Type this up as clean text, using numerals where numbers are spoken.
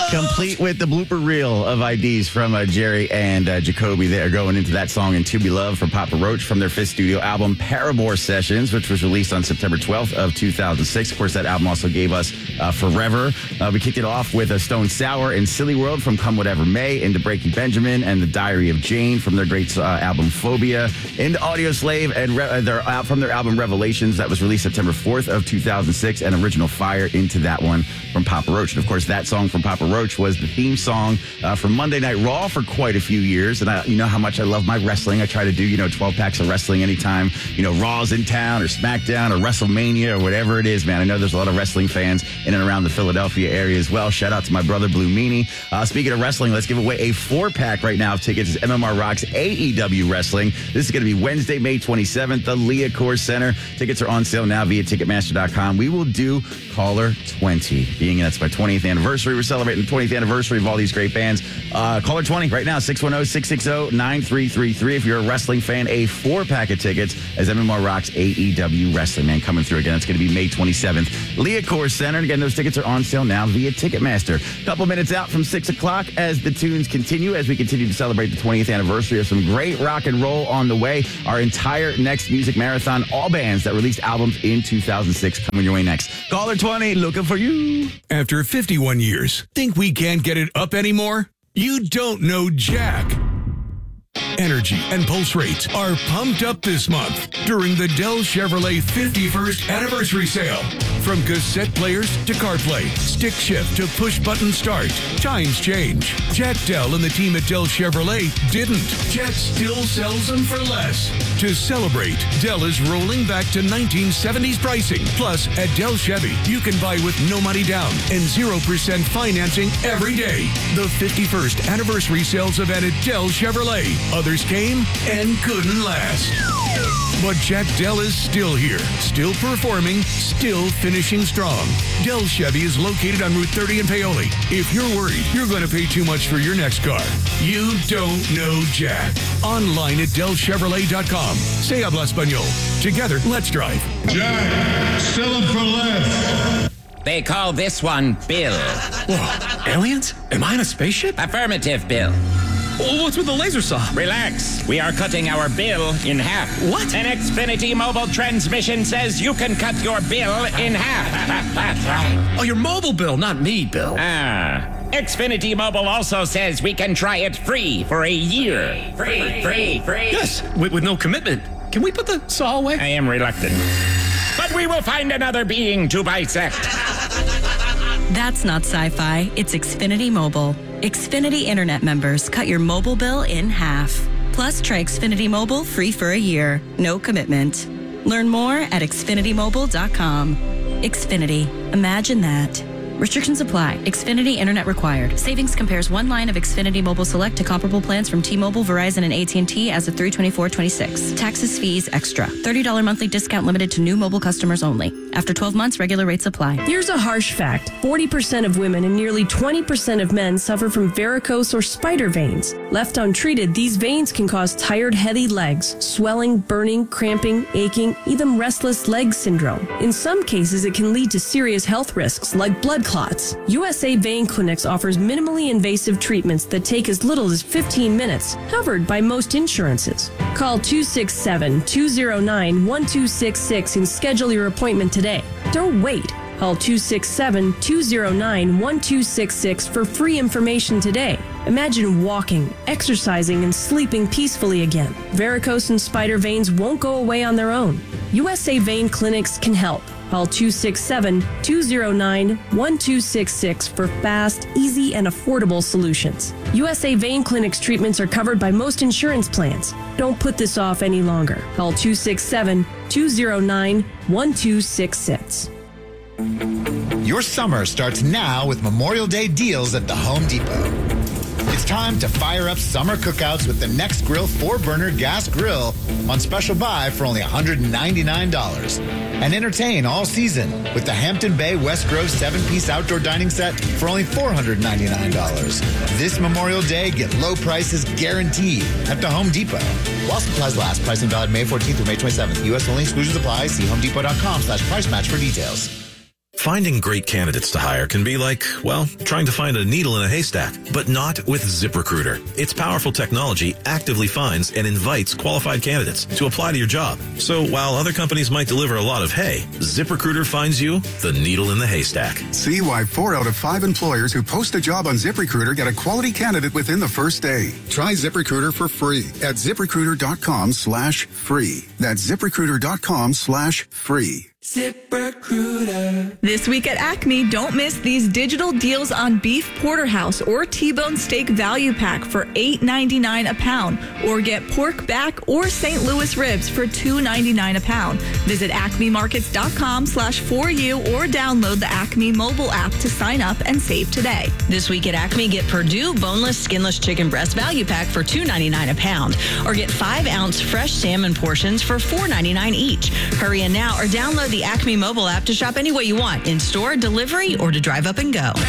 Complete with the blooper reel of IDs from Jerry and Jacoby. They are going into that song and To Be Loved from Papa Roach from their fifth studio album, Paramore Sessions, which was released on September 12th of 2006. Of course, that album also gave us Forever. We kicked it off with a Stone Sour and Silly World from Come Whatever May, into Breaking Benjamin and The Diary of Jane from their great album Phobia, into Audio Slave and from their album Revelations that was released September 4th of 2006, and Original Fire into that one from Papa Roach. And of course, that song from Papa Roach was the theme song for Monday Night Raw for quite a few years. And you know how much I love my wrestling. I try to do, 12 packs of wrestling anytime, Raw's in town or SmackDown or WrestleMania or whatever it is, man. I know there's a lot of wrestling fans in and around the Philadelphia area as well. Shout out to my brother, Blue Meanie. Speaking of wrestling, let's give away a 4-pack right now of tickets to MMR Rock's AEW Wrestling. This is going to be Wednesday, May 27th, the Liacouras Center. Tickets are on sale now via Ticketmaster.com. We will do Caller 20, being that's my 20th anniversary. We're celebrating the 20th anniversary of all these great bands. Caller 20 right now, 610-660-9333. If you're a wrestling fan, a 4-pack of tickets as MMR Rock's AEW Wrestling, man, coming through again. It's going to be May 27th. Liacouras Center. And again, those tickets are on sale now via Ticketmaster. Couple minutes out from 6 o'clock as the tunes continue, as we continue to celebrate the 20th anniversary of some great rock and roll on the way. Our entire next music marathon, all bands that released albums in 2006, coming your way next. Caller 20, looking for you. After 51 years, think we can't get it up anymore? You don't know Jack. Energy and pulse rates are pumped up this month during the Dell Chevrolet 51st Anniversary Sale. From cassette players to CarPlay, stick shift to push-button start, times change. Jack Dell and the team at Dell Chevrolet didn't. Jack still sells them for less. To celebrate, Dell is rolling back to 1970s pricing. Plus, at Dell Chevy, you can buy with no money down and 0% financing every day. The 51st Anniversary Sales event at Dell Chevrolet. Others came and couldn't last. But Jack Dell is still here, still performing, still finishing strong. Dell Chevy is located on Route 30 in Paoli. If you're worried you're going to pay too much for your next car, you don't know Jack. Online at DellChevrolet.com. Se habla español. Together, let's drive. Jack, sell them for less. They call this one Bill. Whoa, aliens? Am I in a spaceship? Affirmative, Bill. Well, what's with the laser saw? Relax. We are cutting our bill in half. What? An Xfinity mobile transmission says you can cut your bill in half. Oh, your mobile bill, not me, Bill. Xfinity Mobile also says we can try it free for a year. Free. Yes, with no commitment. Can we put the saw away? I am reluctant. But we will find another being to bisect. That's not sci-fi. It's Xfinity Mobile. Xfinity Internet members cut your mobile bill in half. Plus, try Xfinity Mobile free for a year. No commitment. Learn more at xfinitymobile.com. Xfinity. Imagine that. Restrictions apply. Xfinity Internet required. Savings compares one line of Xfinity Mobile Select to comparable plans from T-Mobile, Verizon, and AT&T as of 3/24/26. Taxes, fees, extra. $30 monthly discount limited to new mobile customers only. After 12 months, regular rates apply. Here's a harsh fact. 40% of women and nearly 20% of men suffer from varicose or spider veins. Left untreated, these veins can cause tired, heady legs, swelling, burning, cramping, aching, even restless leg syndrome. In some cases, it can lead to serious health risks like blood clots. USA Vein Clinics offers minimally invasive treatments that take as little as 15 minutes, covered by most insurances. Call 267-209-1266 and schedule your appointment today. Don't wait. Call 267-209-1266 for free information today. Imagine walking, exercising, and sleeping peacefully again. Varicose and spider veins won't go away on their own. USA Vein Clinics can help. Call 267-209-1266 for fast, easy, and affordable solutions. USA Vein Clinic's treatments are covered by most insurance plans. Don't put this off any longer. Call 267-209-1266. Your summer starts now with Memorial Day deals at the Home Depot. It's time to fire up summer cookouts with the Next Grill 4-burner gas grill on special buy for only $199. And entertain all season with the Hampton Bay West Grove 7-piece outdoor dining set for only $499. This Memorial Day, get low prices guaranteed at the Home Depot. While supplies last, pricing valid May 14th through May 27th. U.S. only, exclusions apply. See homedepot.com/price match for details. Finding great candidates to hire can be like, well, trying to find a needle in a haystack, but not with ZipRecruiter. Its powerful technology actively finds and invites qualified candidates to apply to your job. So while other companies might deliver a lot of hay, ZipRecruiter finds you the needle in the haystack. See why 4 out of 5 employers who post a job on ZipRecruiter get a quality candidate within the first day. Try ZipRecruiter for free at ZipRecruiter.com/free. That's ZipRecruiter.com/free. ZipRecruiter. This week at Acme, don't miss these digital deals on beef porterhouse or T-bone steak value pack for $8.99 a pound, or get pork back or St. Louis ribs for $2.99 a pound. Visit acmemarkets.com/4U or download the Acme mobile app to sign up and save today. This week at Acme, get Purdue boneless, skinless chicken breast value pack for $2.99 a pound, or get 5-ounce fresh salmon portions for $4.99 each. Hurry in now or download the Acme mobile app to shop any way you want, in store, delivery, or to drive up and go.